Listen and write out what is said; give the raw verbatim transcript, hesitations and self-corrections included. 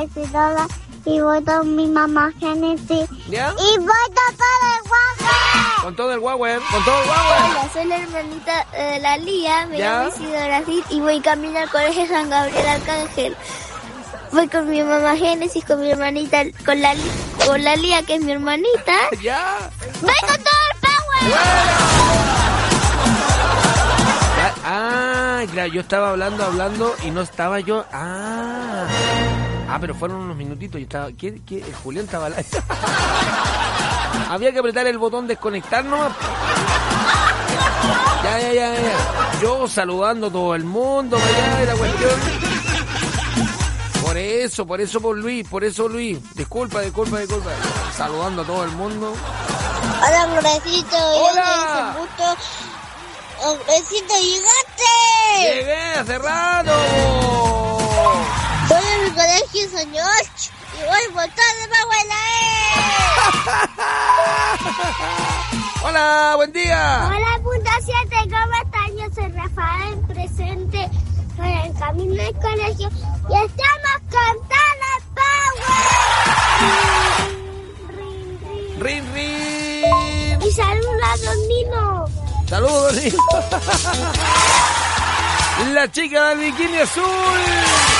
Isidora y voy con mi mamá Génesis. ¿Ya? Y voy con todo el guagüe. Con todo el guagüe, con todo el guagüe. Hola, soy la hermanita de la Lía, me ¿Ya? llamo Isidora Cid y voy camino al colegio San Gabriel Arcángel. Voy con mi mamá Génesis, con mi hermanita, con la, con la Lía, que es mi hermanita. ¿Ya? ¡Voy con todo el power! Ah, claro, yo estaba hablando, hablando y no estaba yo. Ah, ah, pero fueron unos minutitos. Yo estaba. ¿Qué? ¿Qué? El Julián estaba al aire. Había que apretar el botón desconectar nomás. Ya, ya, ya, ya. Yo saludando a todo el mundo, allá de la cuestión. Por eso, por eso, por Luis, por eso, Luis. Disculpa, disculpa, disculpa. Saludando a todo el mundo. Hola, Hombrecito. ¡Hola! Hombrecito, llegaste. Llegué hace rato. Voy a mi colegio señor y voy por todo de abuela. Hola, buen día. Hola, punta siete, ¿cómo están? Yo soy Rafael, presente en el camino del colegio y estamos cantando el power. Rin, rin. Y saluda a los niños. Saludos, Rin. La chica del bikini azul.